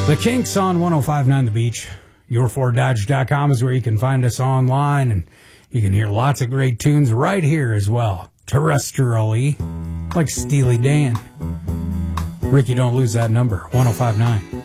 The Kinks on 105.9 The Beach. Your4Dodge.com is where you can find us online, and you can hear lots of great tunes right here as well, terrestrially, like Steely Dan. Ricky, don't lose that number, 105.9.